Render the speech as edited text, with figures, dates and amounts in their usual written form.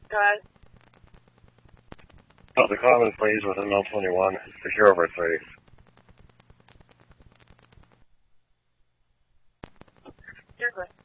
Go ahead. Well, the common phrase within L21 is to hear over faith. You're good.